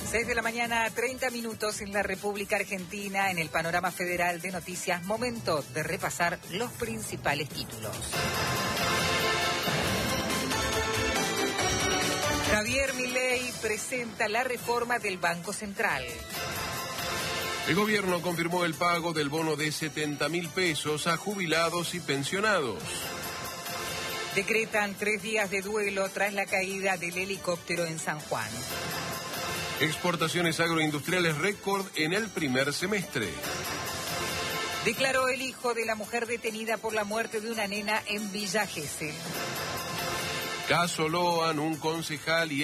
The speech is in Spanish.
6 de la mañana, 30 minutos en la República Argentina, en el panorama federal de noticias. Momento de repasar los principales títulos. Javier Milei presenta la reforma del Banco Central. El gobierno confirmó el pago del bono de 70.000 pesos a jubilados y pensionados. Decretan 3 días de duelo tras la caída del helicóptero en San Juan. Exportaciones agroindustriales récord en el primer semestre. Declaró el hijo de la mujer detenida por la muerte de una nena en Villa Gesell. Caso Loan, un concejal y